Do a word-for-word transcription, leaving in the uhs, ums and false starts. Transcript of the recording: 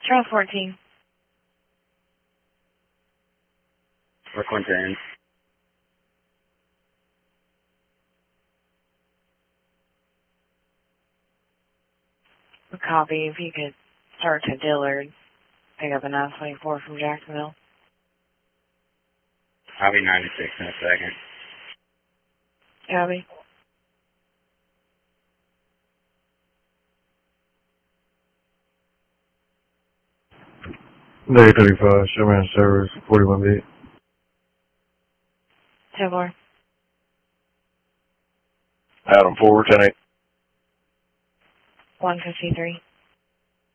Charles fourteen. Brooklyn ten. A copy, if you could start to Dillard. Pick up a nine twenty-four from Jacksonville. I'll be ninety-six in a second. Copy. Day thirty-five, Sherman Service, forty-one B. ten four. Adam four, ten eight. one fifty-three.